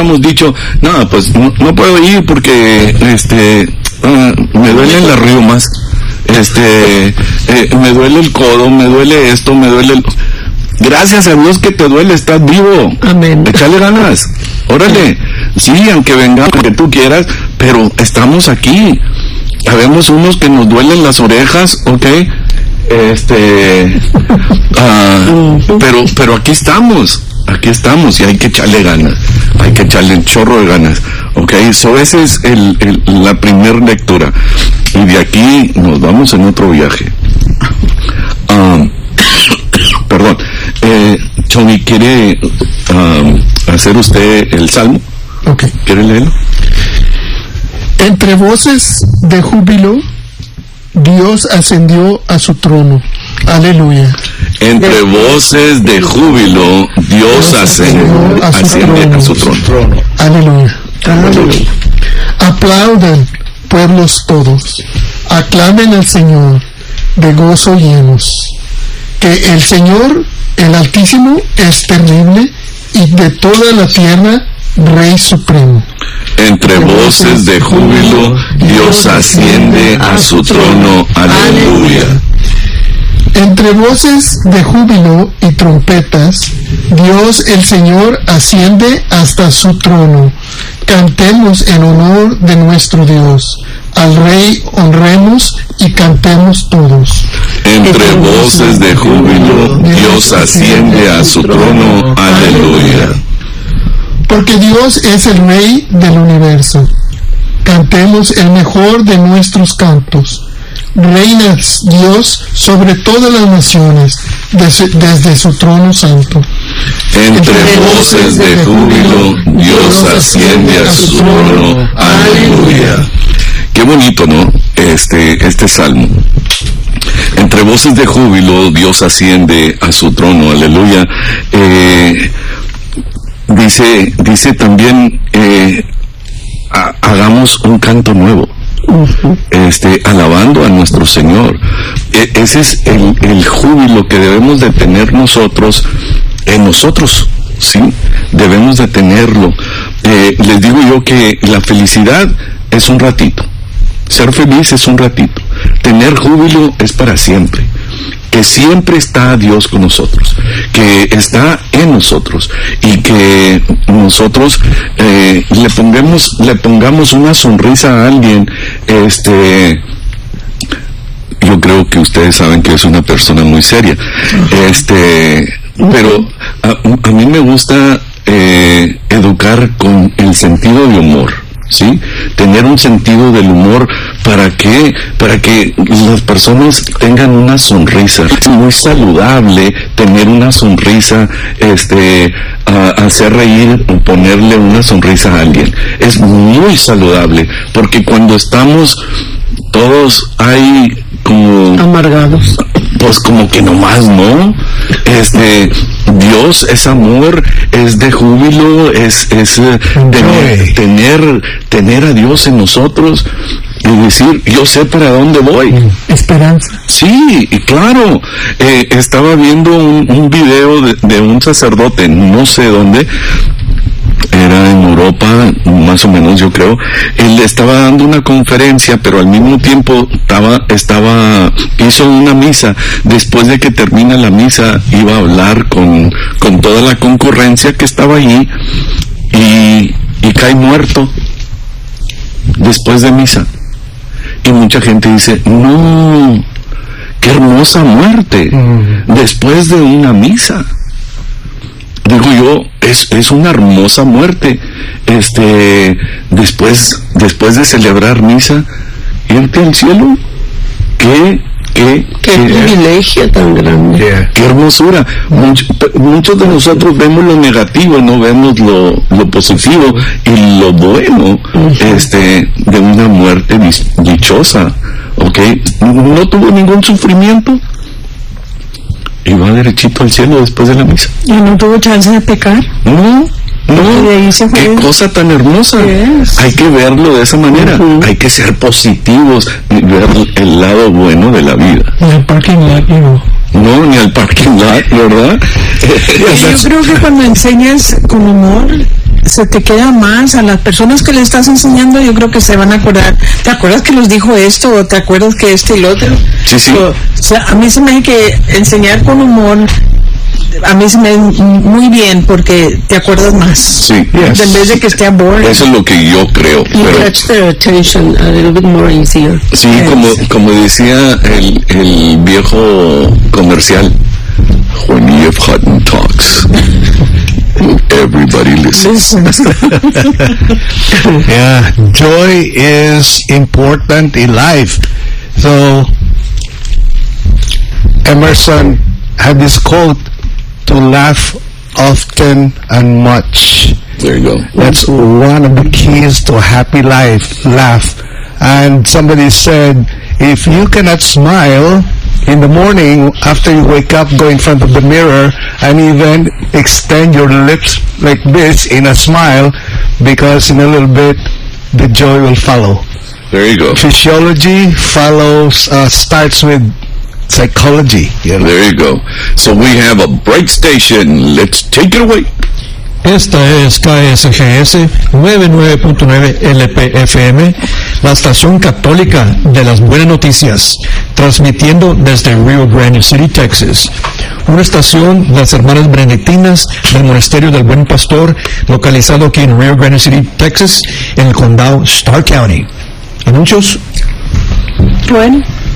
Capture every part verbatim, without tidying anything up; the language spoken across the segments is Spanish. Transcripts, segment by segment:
hubiéramos dicho, no, pues no, no puedo ir porque este uh, me duelen las reumas, este eh, me duele el codo, me duele esto, me duele el... Gracias a Dios que te duele, estás vivo. Amén. Échale ganas. Órale. Sí, aunque venga, aunque tú quieras, pero estamos aquí. Habemos unos que nos duelen las orejas, ¿ok? Este, uh, pero, pero aquí estamos, aquí estamos y hay que echarle ganas, hay que echarle un chorro de ganas, ¿ok? So esa es el, el, la primera lectura y de aquí nos vamos en otro viaje. Um, perdón, eh, Tony, ¿quiere um, hacer usted el salmo? Ok. ¿Quiere leerlo? Entre voces de júbilo, Dios ascendió a su trono. Aleluya. Entre voces de júbilo, Dios ascendió, asciende a su trono. Aleluya. Aleluya. Aplaudan, pueblos todos. Aclamen al Señor de gozo llenos. Que el Señor, el Altísimo, es terrible y de toda la tierra, Rey Supremo. Entre voces de júbilo, Dios asciende a su trono. Aleluya. Entre voces de júbilo y trompetas, Dios el Señor asciende hasta su trono. Cantemos en honor de nuestro Dios. Al Rey honremos y cantemos todos. Entre voces de júbilo, Dios asciende a su trono. Aleluya. Porque Dios es el Rey del universo. Cantemos el mejor de nuestros cantos. Reina Dios sobre todas las naciones, desde, desde su trono santo. Entre voces de júbilo, Dios asciende a su trono. Aleluya. Qué bonito, ¿no? Este, este salmo. Entre voces de júbilo, Dios asciende a su trono. Aleluya. Eh, dice, dice también, eh, ha, hagamos un canto nuevo. Este, alabando a nuestro Señor. E- ese es el, el júbilo que debemos de tener nosotros en nosotros, ¿sí? Debemos de tenerlo. Eh, les digo yo que la felicidad es un ratito, ser feliz es un ratito, tener júbilo es para siempre. Que siempre está Dios con nosotros, que está en nosotros y que nosotros eh, le pongamos le pongamos una sonrisa a alguien. Este, yo creo que ustedes saben que es una persona muy seria, este, pero a, a mí me gusta eh, educar con el sentido de humor. ¿Sí? Tener un sentido del humor para que para que las personas tengan una sonrisa. Es muy saludable tener una sonrisa, este, a, hacer reír, ponerle una sonrisa a alguien. Es muy saludable porque cuando estamos todos hay como amargados, pues como que nomás no. Este, Dios es amor, es de júbilo, es, es eh, tener, tener, tener a Dios en nosotros y decir, yo sé para dónde voy. Esperanza. Sí, y claro, eh, estaba viendo un, un video de, de un sacerdote, no sé dónde, era en Europa, más o menos yo creo. Él estaba dando una conferencia, pero al mismo tiempo estaba, estaba, hizo una misa. Después de que termina la misa, iba a hablar con, con toda la concurrencia que estaba allí y, y cae muerto después de misa. Y mucha gente dice, no, qué hermosa muerte después de una misa. Digo yo, es, es una hermosa muerte, este, después, después de celebrar misa, irte al cielo. Qué, qué, qué privilegio tan grande. Qué, qué hermosura. Much, muchos de nosotros vemos lo negativo, no vemos lo, lo positivo y lo bueno, uh-huh. este, de una muerte dichosa, ¿ok? No tuvo ningún sufrimiento. Y va derechito al cielo después de la misa. ¿Y no tuvo chance de pecar? No, no. De ahí se fue. Qué cosa tan hermosa. Yes. Hay que verlo de esa manera. Uh-huh. Hay que ser positivos y ver el lado bueno de la vida. Ni al parking lot, no. No, ni al parking lot, ¿verdad? Yo creo que cuando enseñas con humor, se te queda más. A las personas que le estás enseñando, yo creo que se van a acordar. ¿Te acuerdas que nos dijo esto? ¿O te acuerdas que esto y lo otro? Sí, sí. O, o sea, a mí se me hace que enseñar con humor, a mí se me hace muy bien porque te acuerdas más. Sí, yes. En vez de que esté boring. Eso es lo que yo creo. You pero, catch their attention a little bit more easier. Sí, yes. como, como decía el, el viejo comercial, when Eve Hutton talks, everybody listens. Yeah, joy is important in life. So, Emerson had this quote, to laugh often and much. There you go. That's one of the keys to a happy life, laugh. And somebody said, if you cannot smile in the morning after you wake up, go in front of the mirror and even extend your lips like this in a smile, because in a little bit the joy will follow. There you go. Physiology follows, uh, starts with psychology. You know? There you go. So we have a break station. Let's take it away. Esta es K S G S noventa y nueve punto nueve L P F M, la estación católica de las buenas noticias, transmitiendo desde Rio Grande City, Texas. Una estación de las hermanas benedictinas del Monasterio del Buen Pastor, localizado aquí en Rio Grande City, Texas, en el condado Stark County. ¿Anuncios? Bueno.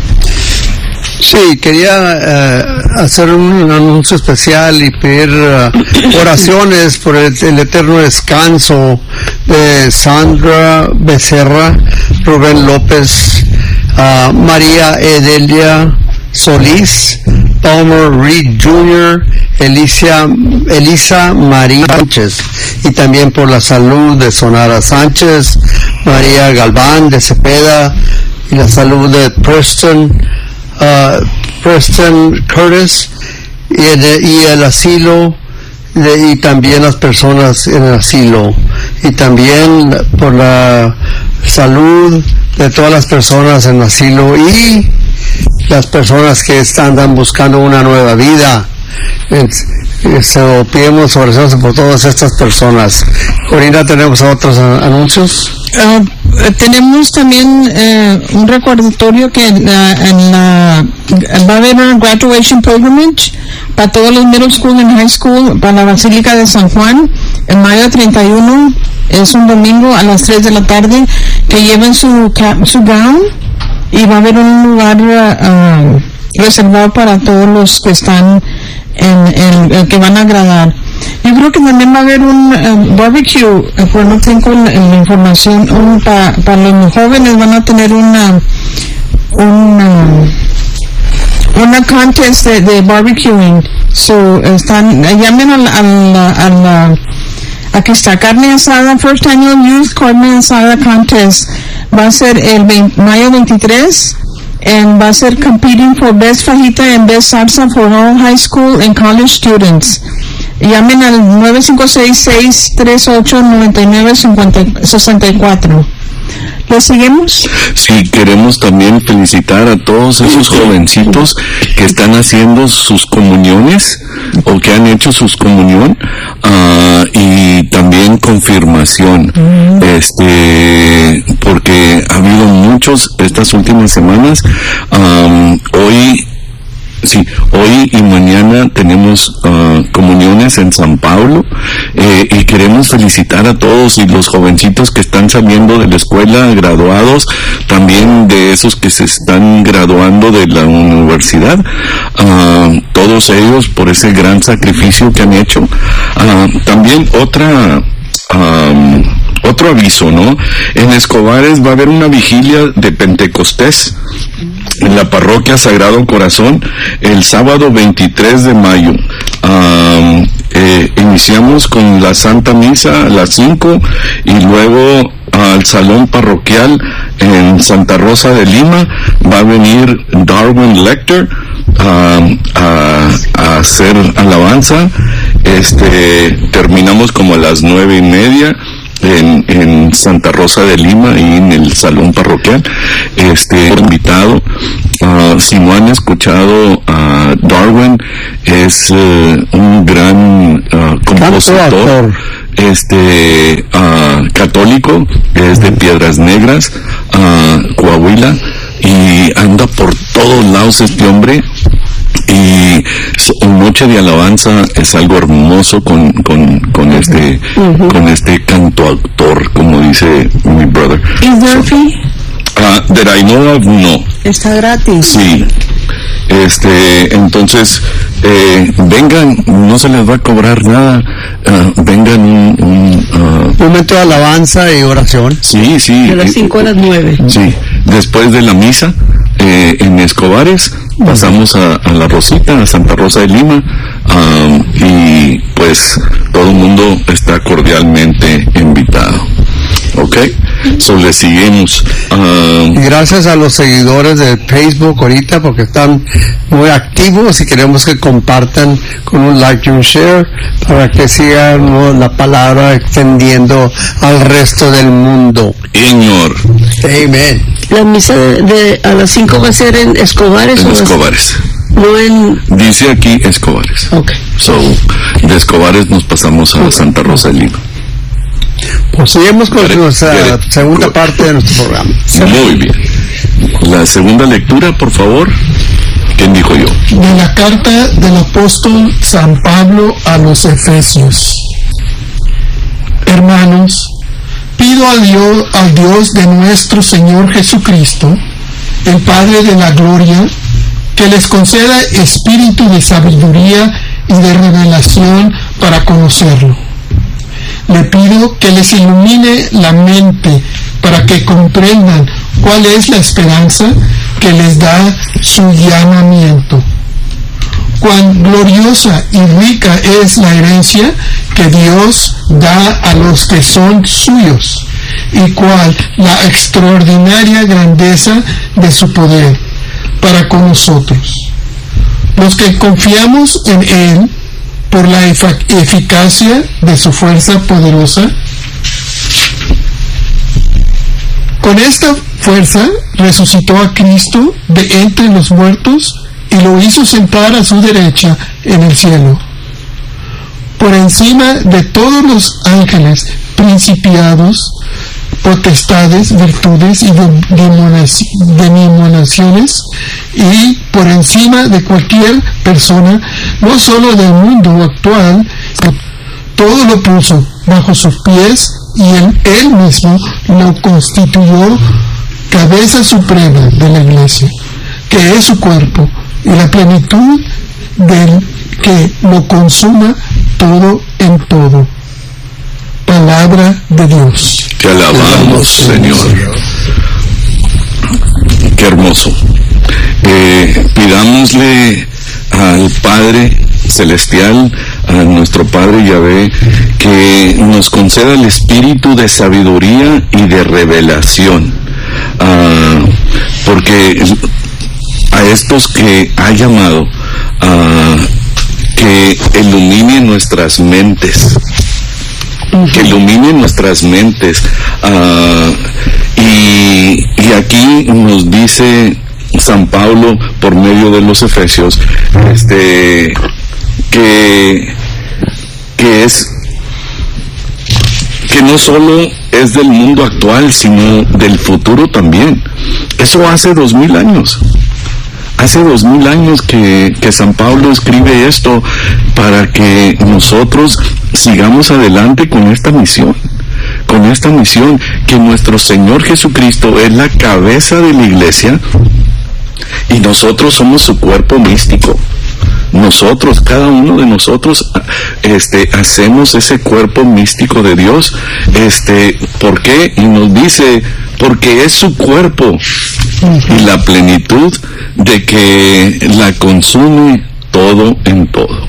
Sí, quería uh, hacer un anuncio especial y pedir uh, oraciones por el, el eterno descanso de Sandra Becerra, Rubén López, uh, María Edelia Solís, Palmer Reed junior, Elisa, Elisa María Sánchez, y también por la salud de Sonara Sánchez, María Galván de Cepeda, y la salud de Preston Uh, Preston Curtis y el, y el asilo de, y también las personas en el asilo, y también por la salud de todas las personas en el asilo y las personas que están, andan buscando una nueva vida. So, pedimos oraciones por todas estas personas. Corina, ¿tenemos otros anuncios? Uh, tenemos también uh, un recordatorio que en la, en la, va a haber una graduation pilgrimage para todos los middle school y high school para la Basílica de San Juan en mayo treinta y uno. Es un domingo a las tres de la tarde. Que lleven su, su gown, y va a haber un lugar uh, reservado para todos los que están en, en, en que van a agradar. Yo creo que también va a haber un um, barbecue, uh, pero no tengo la, la información. Un, para pa los jóvenes van a tener una una una contest de, de barbecuing. So, están, llamen a la, a la, a la aquí está, carne asada, First Annual Youth Carne Asada Contest. Va a ser el veinte, mayo veintitrés. And va a ser competing for Best Fajita and Best Salsa for all high school and college students. Llamen al nueve cinco seis, seis tres ocho, nueve nueve seis cuatro. ¿Le seguimos? Sí, queremos también felicitar a todos esos jovencitos que están haciendo sus comuniones o que han hecho sus comunión uh, y también confirmación, mm. este porque ha habido muchos estas últimas semanas. Um, hoy Sí, hoy y mañana tenemos uh, comuniones en San Pablo, eh, y queremos felicitar a todos y los jovencitos que están saliendo de la escuela, graduados, también de esos que se están graduando de la universidad, uh, todos ellos por ese gran sacrificio que han hecho. Uh, también otra... Um, otro aviso, ¿no? En Escobares va a haber una vigilia de Pentecostés en la parroquia Sagrado Corazón el sábado veintitrés de mayo. Um, eh, iniciamos con la Santa Misa a las cinco y luego al salón parroquial en Santa Rosa de Lima va a venir Darwin Lecter um, a, a hacer alabanza. Este, terminamos como a las nueve y media en, en Santa Rosa de Lima y en el salón parroquial. Este, invitado, uh, si no han escuchado a uh, Darwin, es uh, un gran uh, compositor, este uh, católico, es de Piedras Negras, uh, Coahuila, y anda por todos lados este hombre. Y Noche de Alabanza es algo hermoso con, con, con este uh-huh. con este cantautor, como dice mi brother. ¿Is there a fee? Uh, that I know of, no. Está gratis. Sí. Este, entonces, eh, vengan, no se les va a cobrar nada. Uh, vengan un, un uh, momento de alabanza y oración. Sí, sí. De las cinco a las nueve. Sí. Después de la misa, eh, en Escobares, pasamos a, a La Rosita, a Santa Rosa de Lima, um, y pues todo el mundo está cordialmente invitado. Ok, so le seguimos. Um, y gracias a los seguidores de Facebook ahorita, porque están muy activos y queremos que compartan con un like y un share para que sigan, ¿no?, la palabra extendiendo al resto del mundo. Señor. Amén. La misa de, de a las cinco va a ser en Escobares. En o Escobares. No en... Dice aquí Escobares. Ok. So, de Escobares nos pasamos a Santa Rosa de Lima. Pues seguimos con nuestra segunda parte de nuestro programa. Muy bien. La segunda lectura, por favor. ¿Quién dijo yo? De la carta del apóstol San Pablo a los Efesios. Hermanos, pido a Dios, al Dios de nuestro Señor Jesucristo, el Padre de la Gloria, que les conceda espíritu de sabiduría y de revelación para conocerlo. Le pido que les ilumine la mente para que comprendan cuál es la esperanza que les da su llamamiento. Cuán gloriosa y rica es la herencia que Dios da a los que son suyos, y cuál la extraordinaria grandeza de su poder para con nosotros, los que confiamos en Él, por la eficacia de su fuerza poderosa. Con esta fuerza resucitó a Cristo de entre los muertos y lo hizo sentar a su derecha en el cielo, por encima de todos los ángeles, principados, potestades, virtudes y denominaciones, y por encima de cualquier persona, no solo del mundo actual, todo lo puso bajo sus pies, y él, él mismo lo constituyó cabeza suprema de la iglesia, que es su cuerpo, y la plenitud del que lo consuma todo en todo. Palabra de Dios. Te alabamos, Señor. Qué hermoso. Eh, pidámosle al Padre Celestial, a nuestro Padre Yahvé, que nos conceda el espíritu de sabiduría y de revelación, uh, porque a estos que ha llamado, uh, que ilumine nuestras mentes, que ilumine nuestras mentes, uh, y, y aquí nos dice San Pablo por medio de los Efesios, este, que, que es, que no solo es del mundo actual, sino del futuro también. Eso hace dos mil años. Hace dos mil años que, que San Pablo escribe esto para que nosotros sigamos adelante con esta misión, con esta misión, que nuestro Señor Jesucristo es la cabeza de la iglesia y nosotros somos su cuerpo místico. Nosotros, cada uno de nosotros, este, hacemos ese cuerpo místico de Dios. Este, ¿por qué? Y nos dice, porque es su cuerpo y la plenitud de que la consume todo en todo.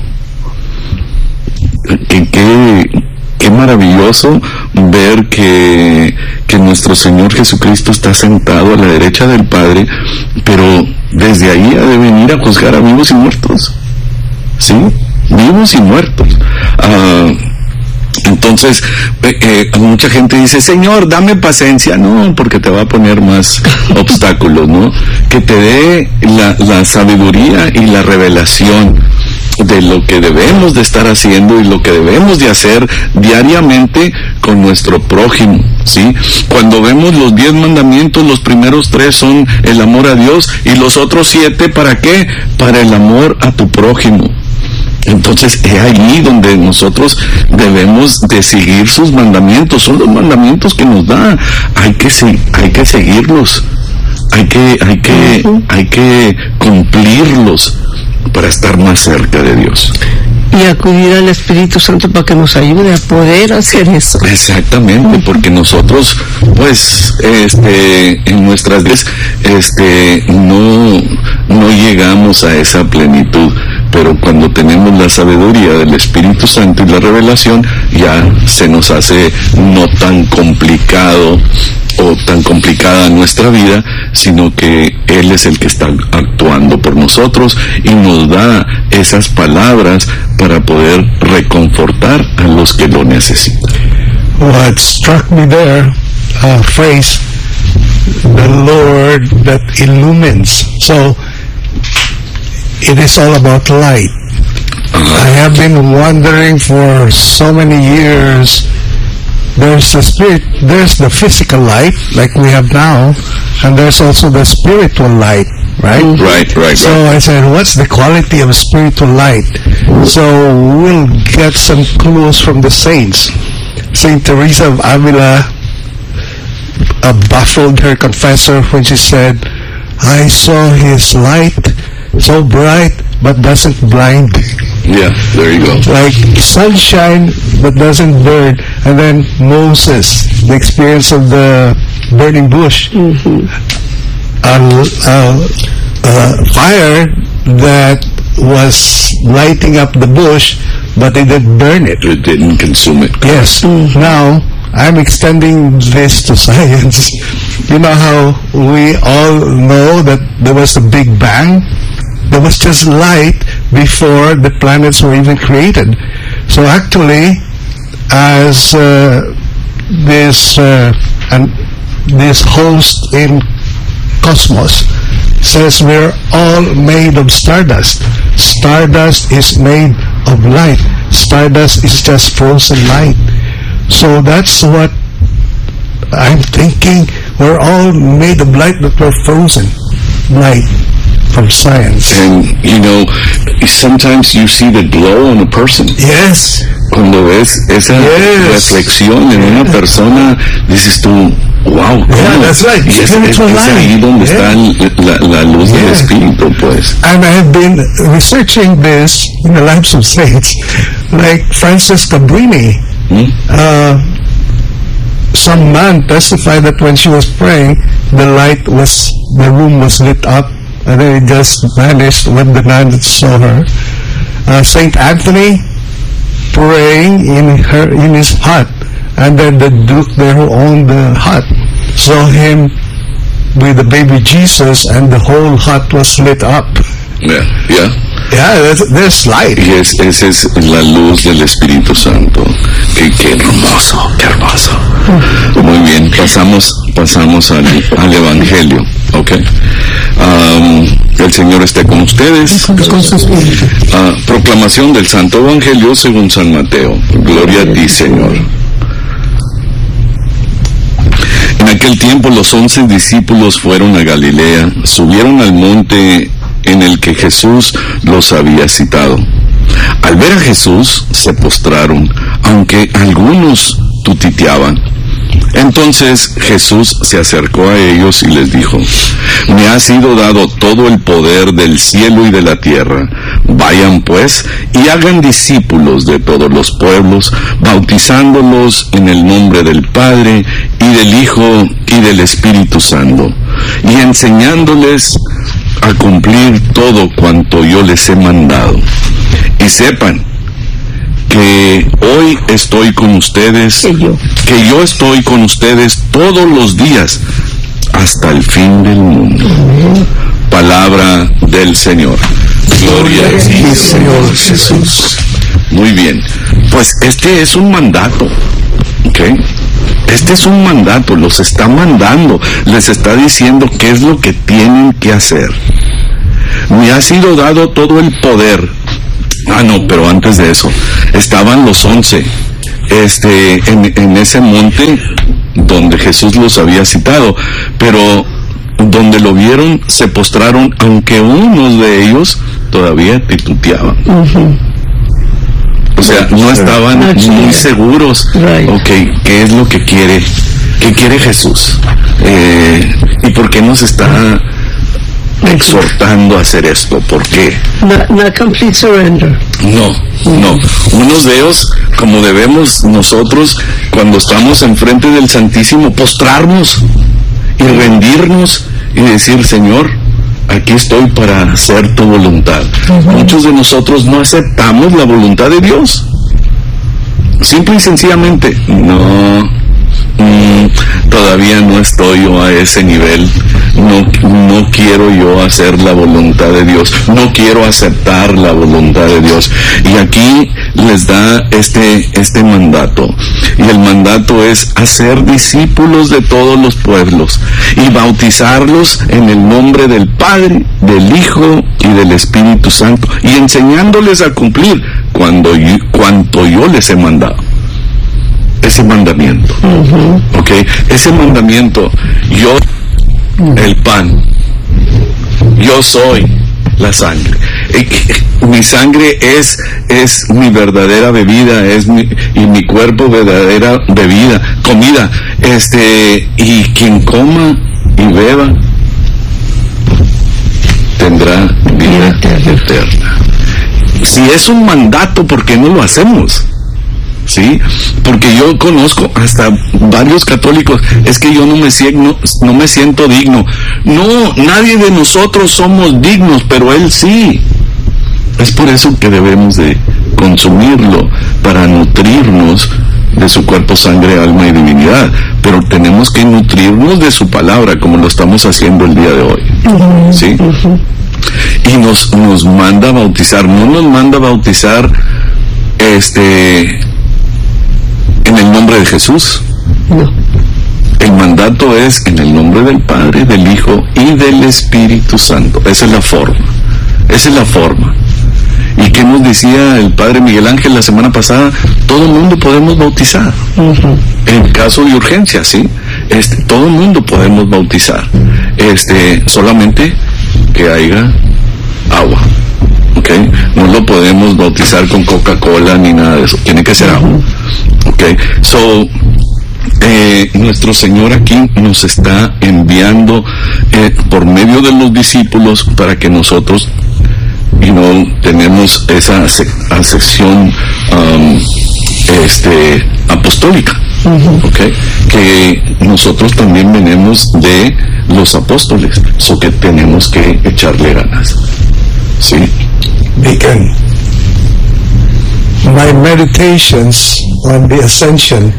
Qué, qué, qué maravilloso ver que, que nuestro Señor Jesucristo está sentado a la derecha del Padre, pero desde ahí ha de venir a juzgar a vivos y muertos. ¿Sí? Vivos y muertos. Uh, entonces, eh, eh, mucha gente dice, Señor, dame paciencia. No, porque te va a poner más obstáculos, ¿no? Que te dé la, la sabiduría y la revelación de lo que debemos de estar haciendo y lo que debemos de hacer diariamente con nuestro prójimo, ¿sí? Cuando vemos los diez mandamientos, los primeros tres son el amor a Dios y los otros siete, ¿para qué? Para el amor a tu prójimo. Entonces es allí donde nosotros debemos de seguir sus mandamientos. Son los mandamientos que nos da. Hay que hay que seguirlos. Hay que hay que hay que cumplirlos para estar más cerca de Dios. Y acudir al Espíritu Santo para que nos ayude a poder hacer eso. Exactamente, porque nosotros, pues, este, en nuestras vidas, este, no, no llegamos a esa plenitud, pero cuando tenemos la sabiduría del Espíritu Santo y la revelación, ya se nos hace no tan complicado o tan complicada nuestra vida, sino que Él es el que está actuando por nosotros y nos da esas palabras para poder reconfortar a los que lo necesitan. What struck me there, uh, phrase, the Lord that illumines. So, it is all about light. Uh-huh. I have been wondering for so many years. There's the spirit, there's the physical light, like we have now, and there's also the spiritual light, right? Mm-hmm. Right, right, So right. I said, what's the quality of spiritual light? So we'll get some clues from the saints. Saint Teresa of Avila uh, baffled her confessor when she said, I saw his light so bright, but doesn't blind. Yeah, there you go. Like sunshine but doesn't burn. And then Moses, the experience of the burning bush, Mm-hmm. a, a, a fire that was lighting up the bush, but it didn't burn it. It didn't consume it. Yes. Mm-hmm. Now I'm extending this to science. You know how we all know that there was the Big Bang? There was just light before the planets were even created. So actually, as uh, this uh, and this host in cosmos says, we're all made of stardust. Stardust is made of light. Stardust is just frozen light. So that's what I'm thinking. We're all made of light, but we're frozen light. From science. And, you know, sometimes you see the glow on a person. Yes. Cuando ves esa Yes. reflexión en una persona, dices tú, wow, ¿cómo? Yeah, that's right. Y es, es, Spiritual es ahí light. donde Yeah. está la, la luz del Yeah. Espíritu, pues. And I have been researching this in the lives of saints, like Frances Cabrini. ¿Mm? Uh, some man testified that when she was praying, the light was, the room was lit up, and then it just vanished when the man saw her. Uh, Saint Anthony praying in her in his hut, and then the duke there who owned the hut saw him with the baby Jesus, and the whole hut was lit up. Yeah, yeah. Yeah, there's, there's light. Y es, esa es la luz del Espíritu Santo. Qué, qué hermoso, qué hermoso. Muy bien, pasamos, pasamos al, al Evangelio, ¿ok? Um, el Señor esté con ustedes. Ah, proclamación del Santo Evangelio según San Mateo. Gloria a ti, Señor. En aquel tiempo los once discípulos fueron a Galilea, subieron al monte en el que Jesús los había citado. Al ver a Jesús se postraron, aunque algunos tutiteaban. Entonces Jesús se acercó a ellos y les dijo: me ha sido dado todo el poder del cielo y de la tierra. Vayan pues y hagan discípulos de todos los pueblos, bautizándolos en el nombre del Padre y del Hijo y del Espíritu Santo, y enseñándoles a cumplir todo cuanto yo les he mandado. Y sepan que hoy estoy con ustedes, Que yo. que yo estoy con ustedes todos los días hasta el fin del mundo. Palabra del Señor. Gloria a ti, Señor Jesús. Muy bien, pues este es un mandato, ¿ok? Este es un mandato, los está mandando, les está diciendo qué es lo que tienen que hacer. Me ha sido dado todo el poder. Ah, no, pero antes de eso, estaban los once, este, en, en ese monte donde Jesús los había citado, pero donde lo vieron se postraron, aunque unos de ellos todavía titubeaban. Uh-huh. O sea, no estaban muy seguros. Right. Ok, ¿qué es lo que quiere? ¿Qué quiere Jesús? Eh, ¿Y por qué nos está exhortando a hacer esto? ¿Por qué? Not, not complete surrender. No, no. Unos de ellos, como debemos nosotros, cuando estamos enfrente del Santísimo, postrarnos y rendirnos y decir, Señor, aquí estoy para hacer tu voluntad. Uh-huh. Muchos de nosotros no aceptamos la voluntad de Dios. Simple y sencillamente, no, mm, todavía no estoy yo a ese nivel. No, no quiero yo hacer la voluntad de Dios. No quiero aceptar la voluntad de Dios. Y aquí les da este, este mandato. Y el mandato es hacer discípulos de todos los pueblos y bautizarlos en el nombre del Padre, del Hijo y del Espíritu Santo, y enseñándoles a cumplir cuando yo, cuanto yo les he mandado. Ese mandamiento. Uh-huh. ¿Ok? Ese mandamiento, yo, el pan, yo soy la sangre. Mi sangre es es mi verdadera bebida, es mi, y mi cuerpo verdadera bebida, comida. Este, y quien coma y beba tendrá vida eterna. Si es un mandato, ¿por qué no lo hacemos? ¿Sí? Porque yo conozco hasta varios católicos, es que yo no me siento, no me siento digno. No, nadie de nosotros somos dignos, pero él sí. Es por eso que debemos de consumirlo, para nutrirnos de su cuerpo, sangre, alma y divinidad. Pero tenemos que nutrirnos de su palabra, como lo estamos haciendo el día de hoy. ¿Sí? Y nos, nos manda a bautizar, no nos manda a bautizar este en el nombre de Jesús. No. El mandato es en el nombre del Padre, del Hijo y del Espíritu Santo. Esa es la forma. Esa es la forma. ¿Y qué nos decía el Padre Miguel Ángel la semana pasada? Todo el mundo podemos bautizar. Uh-huh. En caso de urgencia, ¿sí? Este, todo el mundo podemos bautizar. Este, solamente que haya agua. ¿Okay? No lo podemos bautizar con Coca-Cola ni nada de eso. Tiene que ser agua. Okay. So, eh, nuestro Señor aquí nos está enviando eh, por medio de los discípulos para que nosotros, you know, tenemos esa asección um, este, apostólica. Uh-huh. Okay. Que nosotros también venimos de los apóstoles, so que tenemos que echarle ganas. ¿Sí? Deacon, my meditations on the ascension,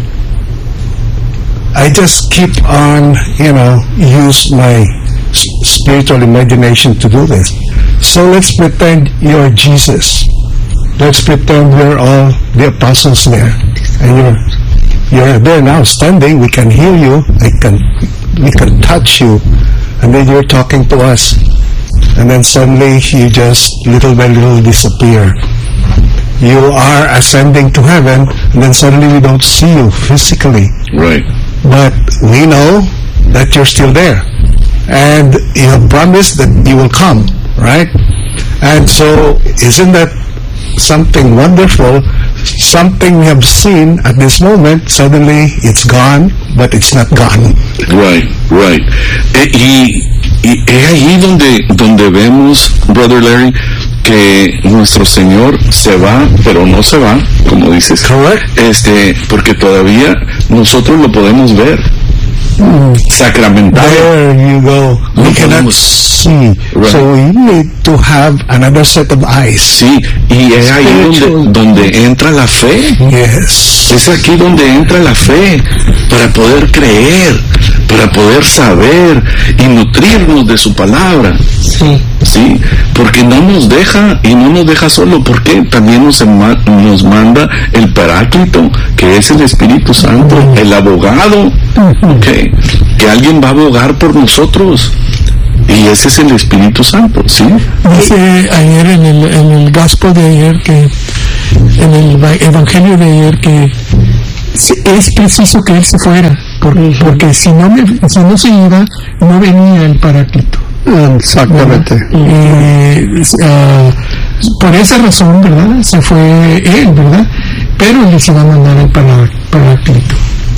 I just keep on, you know, use my spiritual imagination to do this. So let's pretend you're Jesus. Let's pretend we're all the apostles there, and you're you're there now, standing. We can hear you. I can, we can touch you, and then you're talking to us. And then suddenly you just little by little disappear. You are ascending to heaven, and then suddenly we don't see you physically. Right. But we know that you're still there. And you have promised that you will come, right? And so isn't that something wonderful? Something we have seen at this moment, suddenly it's gone, but it's not gone. Right, right. Eh, y Y es ahí donde, donde vemos, Brother Larry, que nuestro Señor se va, pero no se va, como dices. Correct. Este, porque todavía nosotros lo podemos ver. Mm. Sacramentado. There you go. No we cannot podemos. see. Right. So we need to have another set of eyes. Sí, y es ahí donde, donde entra la fe. Yes. Es aquí donde entra la fe, para poder creer, para poder saber y nutrirnos de su palabra. Sí. Sí, porque no nos deja, y no nos deja solo, porque también nos, nos manda el Paráclito, que es el Espíritu Santo, el abogado, okay, que alguien va a abogar por nosotros. Y ese es el Espíritu Santo, ¿sí? Dice ayer en el, en el Gospel de ayer, que en el Evangelio de ayer, que es preciso que Él se fuera, por, porque si no, me, si no se iba, no venía el Paráclito. Exactamente. Eh, uh, por esa razón, ¿verdad? Se fue Él, ¿verdad? Pero Él les iba a mandar el Paráclito.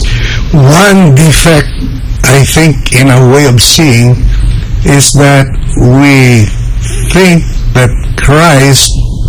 One defect, I think, in our way of seeing, is that we think that Christ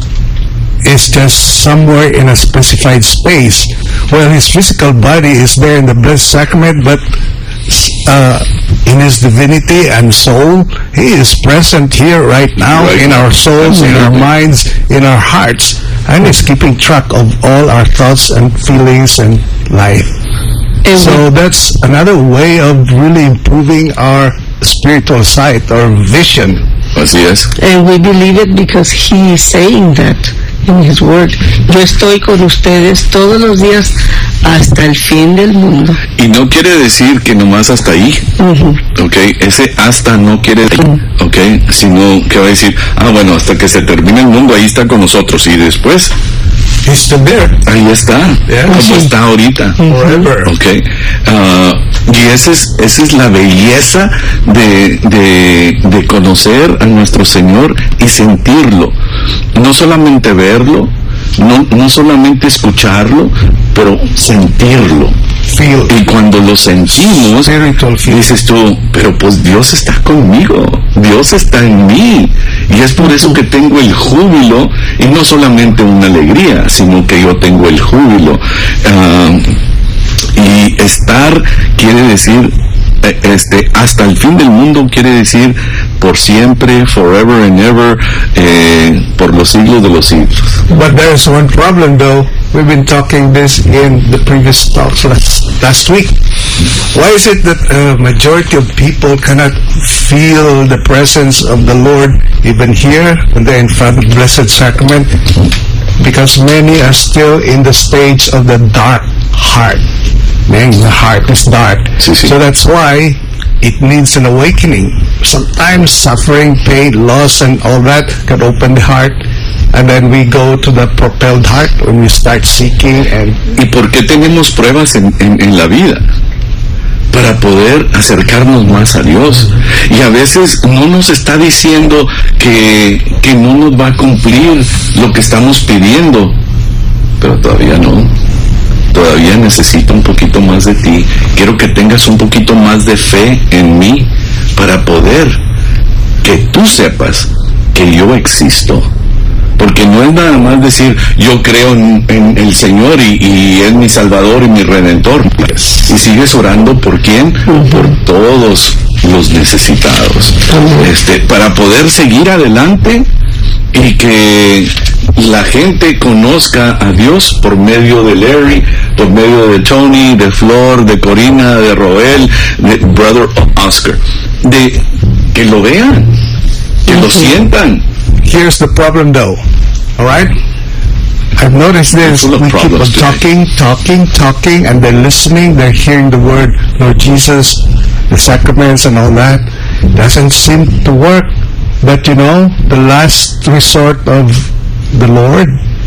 is just somewhere in a specified space. Well, his physical body is there in the Blessed Sacrament, but uh, in his divinity and soul, he is present here right now, right, in our souls, in our minds, in our hearts, and is keeping track of all our thoughts and feelings and life. So that's another way of really improving our spiritual sight or vision. Así es. And we believe it because he is saying that in his word. Yo estoy con ustedes todos los días hasta el fin del mundo. Y no quiere decir que nomás hasta ahí. Uh-huh. Ok, ese hasta no quiere decir, uh-huh, ok, sino que va a decir, ah, bueno, hasta que se termine el mundo, ahí está con nosotros. Y después, he's still there. Ahí está, yeah, como sí, está ahorita. Forever. Okay. Uh, y esa es, esa es la belleza de, de, de conocer a nuestro Señor y sentirlo. No solamente verlo, no, no solamente escucharlo, pero sentirlo. Feel. Y cuando lo sentimos, dices tú, pero pues Dios está conmigo, Dios está en mí, y es por eso que tengo el júbilo, y no solamente una alegría, sino que yo tengo el júbilo. Uh, y estar quiere decir, este, hasta el fin del mundo quiere decir por siempre, forever and ever, eh, por los siglos de los siglos. But there's one problem though. We've been talking this in the previous talks last, last week. Why is it that a majority of people cannot feel the presence of the Lord even here when they're in front of the Blessed Sacrament? Because many are still in the stage of the dark heart. Man, the heart is dark. Sí, sí. So that's why it needs an awakening. Sometimes suffering, pain, loss, and all that can open the heart. And then we go to the propelled heart when we start seeking. And ¿Y por qué tenemos pruebas en, en, en la vida? Para poder acercarnos más a Dios. Y a veces no nos está diciendo que, que no nos va a cumplir lo que estamos pidiendo, pero todavía no. Todavía necesito un poquito más de ti. Quiero que tengas un poquito más de fe en mí para poder que tú sepas que yo existo. Porque no es nada más decir, yo creo en, en el Señor y, y es mi Salvador y mi Redentor. Y sigues orando ¿por quién? Uh-huh. Por todos los necesitados. Uh-huh. Este, para poder seguir adelante y que la gente conozca a Dios por medio de Larry, por medio de Tony, de Flor, de Corina, de Roel, de Brother Oscar. De que lo vean, que uh-huh. lo sientan. Here's the problem though, alright? I've noticed this, we keep on talking, talking, talking, and they're listening, they're hearing the word, Lord Jesus, the sacraments and all that. Doesn't seem to work. But you know, the last resort of the Lord,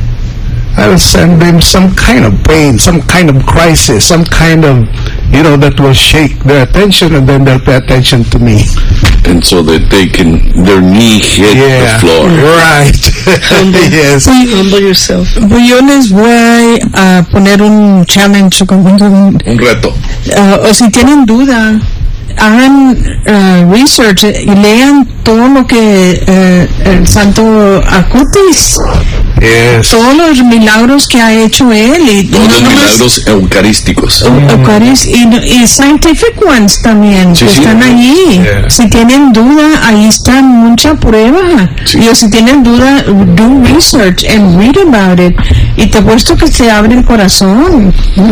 I'll send them some kind of pain, some kind of crisis, some kind of, you know, that will shake their attention, and then they'll pay attention to me. And so that they can, their knee hit yeah, the floor. Right. Yes. Humble yourself. Pues yo les voy a poner un challenge, como un, un reto. Uh, o si tienen duda, hagan uh, research y lean todo lo que uh, el Santo Acutis, yes, todos los milagros que ha hecho él, y todos los no milagros más, eucarísticos, Eucarist, y, y scientific ones también, sí, que sí, están sí, allí. yeah. Si tienen duda, ahí está mucha prueba. Sí. Y si tienen duda, do research and read about it, y te apuesto que se abre el corazón.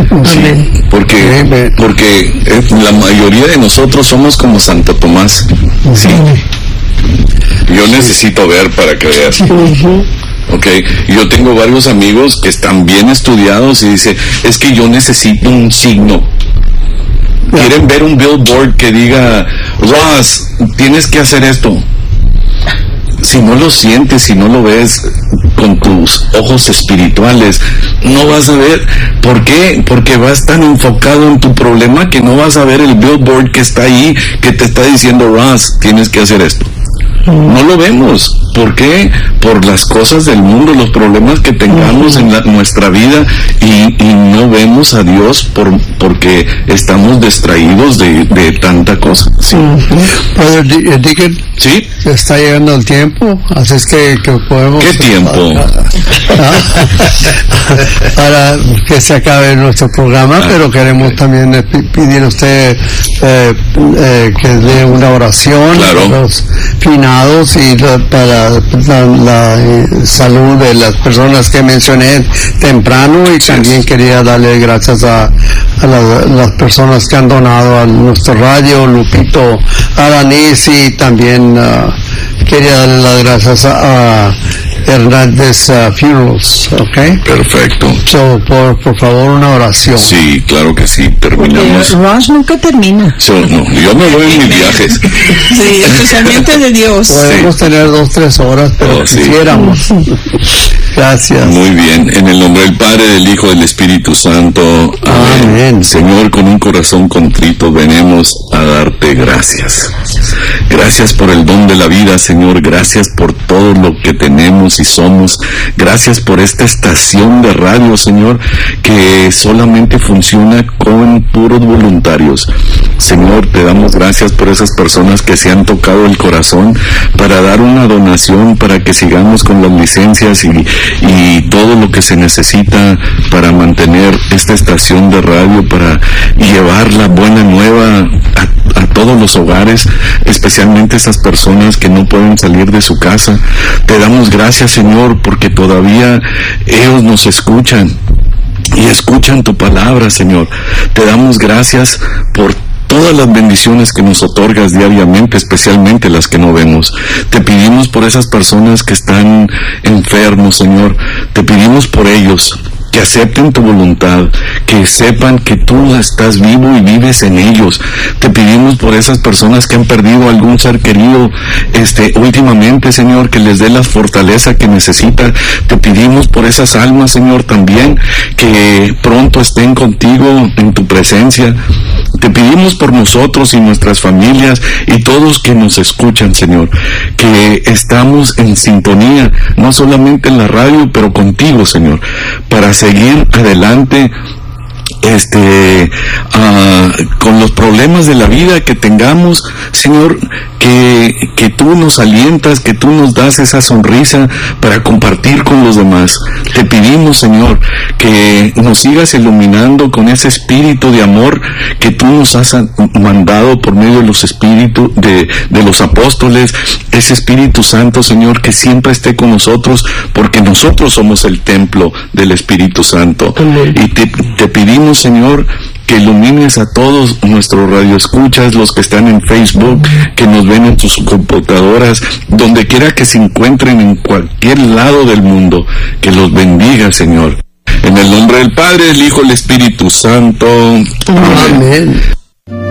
Sí, porque, porque la mayoría de nosotros somos como Santo Tomás. Sí. Yo necesito ver para creer. Ok, yo tengo varios amigos que están bien estudiados y dicen, es que yo necesito un signo. quieren ver un billboard que diga, Ross, tienes que hacer esto. Si no lo sientes, si no lo ves con tus ojos espirituales, no vas a ver. ¿Por qué? Porque vas tan enfocado en tu problema que no vas a ver el billboard que está ahí, que te está diciendo, Ross, tienes que hacer esto. No lo vemos. ¿Por qué? Por las cosas del mundo, los problemas que tengamos en la, nuestra vida, y, y no vemos a Dios por, porque estamos distraídos de, de tanta cosa. Sí. Padre Deacon, ¿sí? Está llegando el tiempo, así es que, que podemos... ¿Qué tiempo? Para que se acabe nuestro programa, ah, pero queremos también pedir a usted eh, eh, que dé una oración, claro, para los finados y la, para la, la eh, salud de las personas que mencioné temprano, y también quería darle gracias a, a la, las personas que han donado a nuestro radio, Lupito Aranís, y también uh, quería darle las gracias a, a Hernández uh, Funerals, ¿ok? Perfecto. So, por, por favor, una oración. Sí, claro que sí, terminamos. Porque Ross nunca termina. So, no, yo me voy en mis viajes. Sí, especialmente de Dios. Podemos sí. tener dos, tres horas, pero oh, quisiéramos. Sí. Gracias. Muy bien, en el nombre del Padre, del Hijo, del Espíritu Santo. Amén. Amén. Señor, con un corazón contrito venimos a darte gracias. Gracias por el don de la vida, Señor. Gracias por todo lo que tenemos y somos. Gracias por esta estación de radio, Señor, que solamente funciona con puros voluntarios. Señor, te damos gracias por esas personas que se han tocado el corazón para dar una donación, para que sigamos con las licencias y, y todo lo que se necesita para mantener esta estación de radio, para llevar la buena nueva a, a todos los hogares, especialmente esas personas que no pueden salir de su casa. Te damos gracias, Señor, porque todavía ellos nos escuchan y escuchan tu palabra, Señor. Te damos gracias por todas las bendiciones que nos otorgas diariamente, especialmente las que no vemos. Te pedimos por esas personas que están enfermos, Señor. Te pedimos por ellos, que acepten tu voluntad, que sepan que tú estás vivo y vives en ellos. Te pedimos por esas personas que han perdido algún ser querido este últimamente, Señor, que les dé la fortaleza que necesitan. Te pedimos por esas almas, Señor, también, que pronto estén contigo en tu presencia. Te pedimos por nosotros y nuestras familias y todos que nos escuchan, Señor, que estamos en sintonía, no solamente en la radio, pero contigo, Señor, para seguir adelante este uh, con los problemas de la vida que tengamos, Señor, que, que tú nos alientas, que tú nos das esa sonrisa para compartir con los demás. Te pedimos, Señor, que nos sigas iluminando con ese espíritu de amor que tú nos has mandado por medio de los espíritus de, de los apóstoles, ese Espíritu Santo, Señor, que siempre esté con nosotros, porque nosotros somos el templo del Espíritu Santo. Amén. Y te, te pedimos, Señor, que ilumines a todos nuestros radioescuchas, los que están en Facebook, que nos ven en sus computadoras, donde quiera que se encuentren en cualquier lado del mundo, que los bendiga, Señor. En el nombre del Padre, del Hijo y del Espíritu Santo. Amén. Amén.